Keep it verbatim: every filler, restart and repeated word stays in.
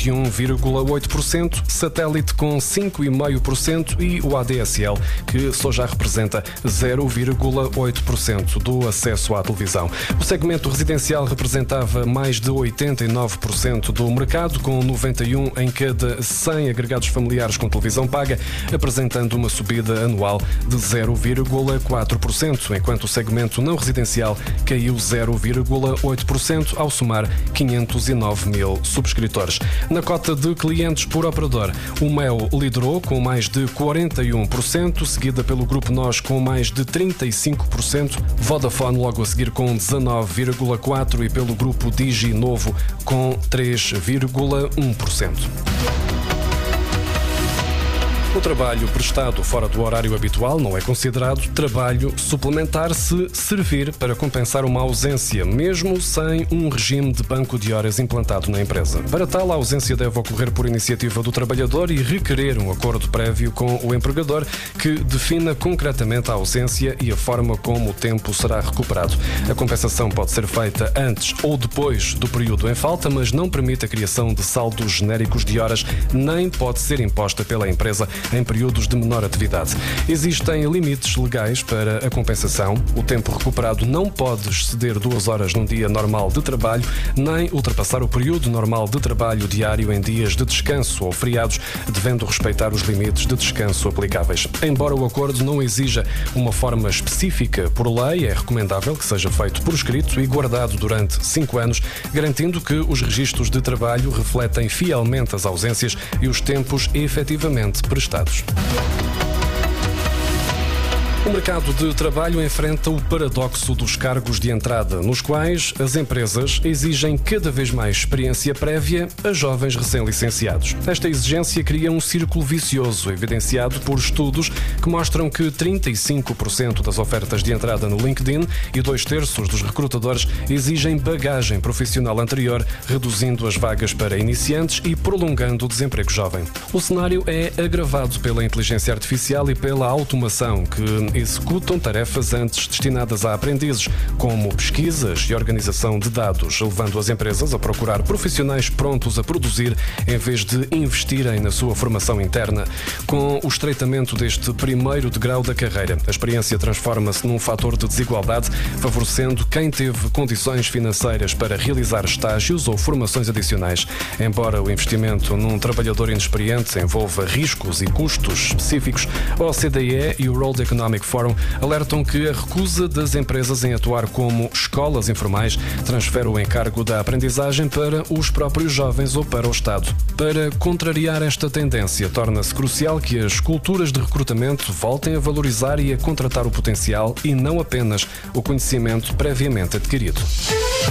vinte e um vírgula oito por cento, satélite com cinco vírgula cinco por cento e o A D S L, que só já representa zero vírgula oito por cento do acesso à televisão. O segmento residencial representava mais de oitenta e nove por cento do mercado, com noventa e um em cada cem agregados familiares com televisão paga, apresentando uma subida anual de zero vírgula quatro por cento, enquanto o segmento não residencial caiu zero vírgula oito por cento ao somar quinhentos e nove mil subscritores. Na cota de clientes por operador, o Mel liderou com mais de quarenta e um por cento, seguida pelo Grupo Nós com mais de trinta e cinco por cento, Vodafone logo a seguir com dezanove vírgula quatro por cento e pelo Grupo Digi Novo com três vírgula um por cento. O trabalho prestado fora do horário habitual não é considerado trabalho suplementar se servir para compensar uma ausência, mesmo sem um regime de banco de horas implantado na empresa. Para tal, a ausência deve ocorrer por iniciativa do trabalhador e requerer um acordo prévio com o empregador que defina concretamente a ausência e a forma como o tempo será recuperado. A compensação pode ser feita antes ou depois do período em falta, mas não permite a criação de saldos genéricos de horas, nem pode ser imposta pela empresa em períodos de menor atividade. Existem limites legais para a compensação. O tempo recuperado não pode exceder duas horas num dia normal de trabalho, nem ultrapassar o período normal de trabalho diário em dias de descanso ou feriados, devendo respeitar os limites de descanso aplicáveis. Embora o acordo não exija uma forma específica por lei, é recomendável que seja feito por escrito e guardado durante cinco anos, garantindo que os registros de trabalho refletem fielmente as ausências e os tempos efetivamente prestados. O mercado de trabalho enfrenta o paradoxo dos cargos de entrada, nos quais as empresas exigem cada vez mais experiência prévia a jovens recém-licenciados. Esta exigência cria um círculo vicioso, evidenciado por estudos que mostram que trinta e cinco por cento das ofertas de entrada no LinkedIn e dois terços dos recrutadores exigem bagagem profissional anterior, reduzindo as vagas para iniciantes e prolongando o desemprego jovem. O cenário é agravado pela inteligência artificial e pela automação, que executam tarefas antes destinadas a aprendizes, como pesquisas e organização de dados, levando as empresas a procurar profissionais prontos a produzir em vez de investirem na sua formação interna. Com o estreitamento deste primeiro degrau da carreira, a experiência transforma-se num fator de desigualdade, favorecendo quem teve condições financeiras para realizar estágios ou formações adicionais. Embora o investimento num trabalhador inexperiente envolva riscos e custos específicos, a O C D E e o World Economic Forum alertam que a recusa das empresas em atuar como escolas informais transfere o encargo da aprendizagem para os próprios jovens ou para o Estado. Para contrariar esta tendência, torna-se crucial que as culturas de recrutamento voltem a valorizar e a contratar o potencial e não apenas o conhecimento previamente adquirido.